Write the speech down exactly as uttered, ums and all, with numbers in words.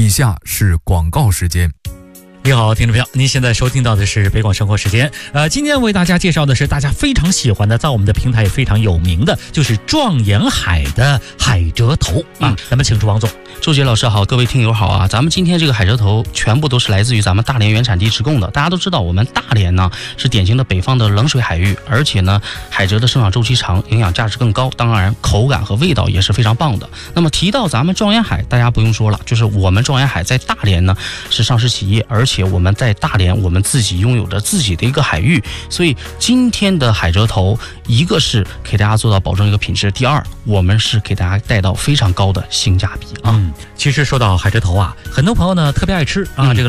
以下是广告时间。 你好，听众朋友，您现在收听到的是北广生活时间。呃，今天为大家介绍的是大家非常喜欢的，在我们的平台也非常有名的，就是壮沿海的海蜇头啊。嗯、咱们请出王总。 周杰老师好，各位听友好啊！咱们今天这个海蜇头全部都是来自于咱们大连原产地直供的。大家都知道，我们大连呢是典型的北方的冷水海域，而且呢海蜇的生长周期长，营养价值更高，当然口感和味道也是非常棒的。那么提到咱们壮沿海，大家不用说了，就是我们壮沿海在大连呢是上市企业，而且我们在大连我们自己拥有着自己的一个海域，所以今天的海蜇头，一个是给大家做到保证一个品质，第二我们是给大家带到非常高的性价比啊。 嗯，其实说到海蜇头啊，很多朋友呢特别爱吃啊，这个